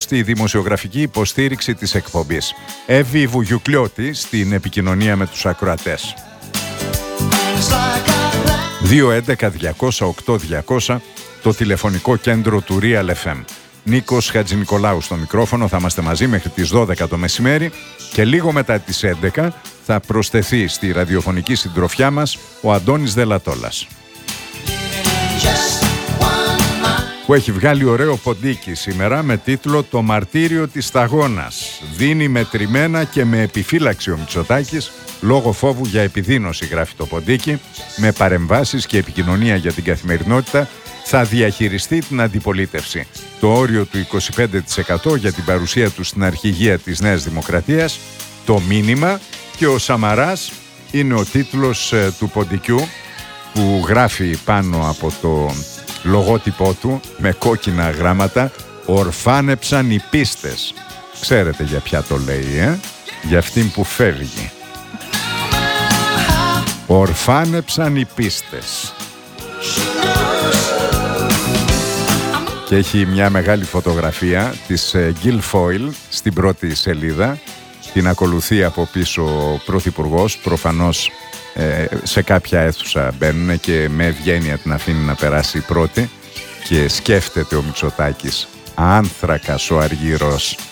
στη δημοσιογραφική υποστήριξη της εκπομπής. Εύη Βουγιουκλιώτη στην επικοινωνία με τους ακροατές. 211-200-8200 το τηλεφωνικό κέντρο του Real FM. Νίκος Χατζηνικολάου στο μικρόφωνο, θα είμαστε μαζί μέχρι τις 12 το μεσημέρι και λίγο μετά τις 11 θα προσθεθεί στη ραδιοφωνική συντροφιά μας ο Αντώνης Δελατόλας, που έχει βγάλει ωραίο ποντίκι σήμερα με τίτλο «Το μαρτύριο της σταγόνας». Δίνει μετρημένα και με επιφύλαξη ο Μητσοτάκης, λόγω φόβου για επιδείνωση, γράφει το ποντίκι, με παρεμβάσεις και επικοινωνία για την καθημερινότητα, θα διαχειριστεί την αντιπολίτευση. Το όριο του 25% για την παρουσία του στην αρχηγία της Νέας Δημοκρατίας, το μήνυμα και ο Σαμαράς είναι ο τίτλος του ποντικιού, που γράφει πάνω από το λογότυπό του με κόκκινα γράμματα «Ορφάνεψαν οι πίστες». Ξέρετε για ποια το λέει, για αυτήν που φεύγει. Ορφάνεψαν οι πίστες. Και έχει μια μεγάλη φωτογραφία της Guilfoyle στην πρώτη σελίδα. Την ακολουθεί από πίσω ο Πρωθυπουργός. Προφανώς σε κάποια αίθουσα μπαίνουν και με ευγένεια την αφήνει να περάσει πρώτη. Και σκέφτεται ο Μητσοτάκης, άνθρακας ο Αργυρός.